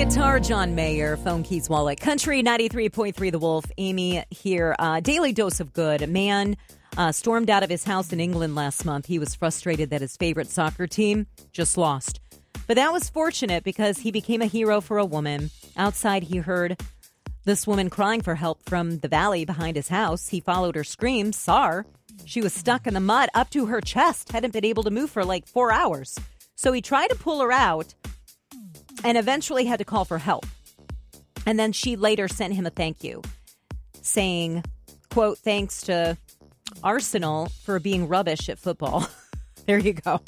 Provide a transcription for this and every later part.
guitar, John Mayer, phone keys, wallet, country, 93.3 The Wolf. Amy here. Daily dose of good. A man stormed out of his house in England last month. He was frustrated that his favorite soccer team just lost. But that was fortunate because he became a hero for a woman. Outside, he heard this woman crying for help from the valley behind his house. He followed her screams, saw her. She was stuck in the mud up to her chest, hadn't been able to move for like 4 hours. So he tried to pull her out and eventually had to call for help. And then she later sent him a thank you, saying, quote, thanks to Arsenal for being rubbish at football. There you go.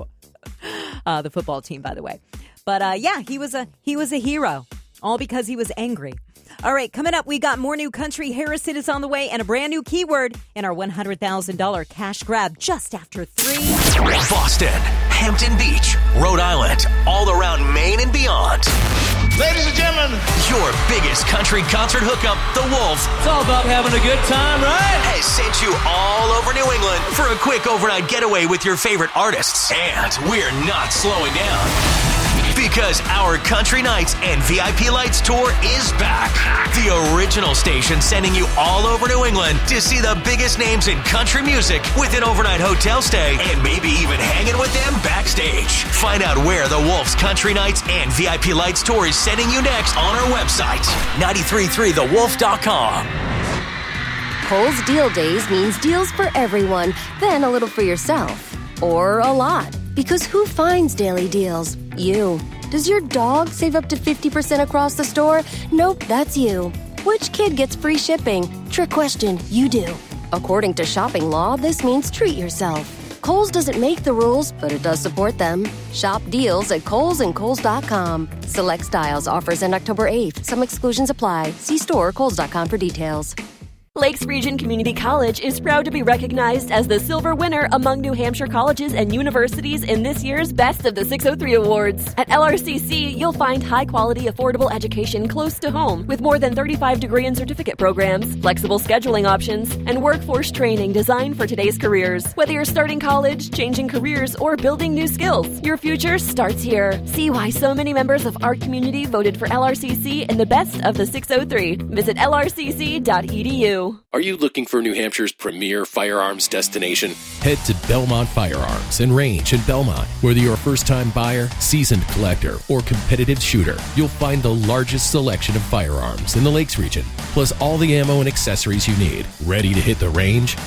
The football team, by the way. But yeah, he was a hero, all because he was angry. All right, coming up, we got more new country. Harrison is on the way and a brand new keyword in our $100,000 cash grab just after 3. Boston, Hampton Beach, Rhode Island, all around Maine and beyond. Ladies and gentlemen, your biggest country concert hookup, The Wolf. It's all about having a good time, right? Has sent you all over New England for a quick overnight getaway with your favorite artists. And we're not slowing down. Because our Country Nights and VIP Lights tour is back. The original station sending you all over New England to see the biggest names in country music with an overnight hotel stay and maybe even hanging with them backstage. Find out where the Wolf's Country Nights and VIP Lights tour is sending you next on our website, 933thewolf.com. Kohl's Deal Days means deals for everyone, then a little for yourself. Or a lot. Because who finds daily deals? You. Does your dog save up to 50% across the store? Nope, that's you. Which kid gets free shipping? Trick question, you do. According to shopping law, this means treat yourself. Kohl's doesn't make the rules, but it does support them. Shop deals at Kohl's and Kohl's.com. Select styles, offers end October 8th. Some exclusions apply. See store or Kohl's.com for details. Lakes Region Community College is proud to be recognized as the silver winner among New Hampshire colleges and universities in this year's Best of the 603 Awards. At LRCC, you'll find high-quality, affordable education close to home with more than 35 degree and certificate programs, flexible scheduling options, and workforce training designed for today's careers. Whether you're starting college, changing careers, or building new skills, your future starts here. See why so many members of our community voted for LRCC in the Best of the 603. Visit lrcc.edu. Are you looking for New Hampshire's premier firearms destination? Head to Belmont Firearms and Range in Belmont. Whether you're a first-time buyer, seasoned collector, or competitive shooter, you'll find the largest selection of firearms in the Lakes region, plus all the ammo and accessories you need. Ready to hit the range?